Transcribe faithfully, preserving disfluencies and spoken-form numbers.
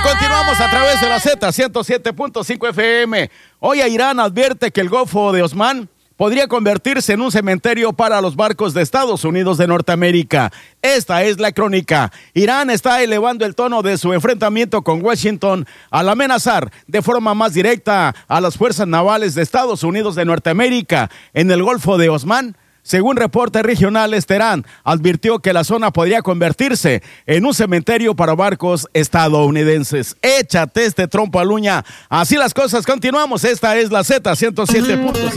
continuamos a través de la Z ciento siete punto cinco F M. Hoy Irán advierte que el Golfo de Omán podría convertirse en un cementerio para los barcos de Estados Unidos de Norteamérica. Esta es la crónica. Irán está elevando el tono de su enfrentamiento con Washington al amenazar de forma más directa a las fuerzas navales de Estados Unidos de Norteamérica en el Golfo de Omán. Según reportes regionales, Teherán advirtió que la zona podría convertirse en un cementerio para barcos estadounidenses. Échate este trompo a la uña. Así las cosas, continuamos. Esta es la Z ciento siete punto cinco.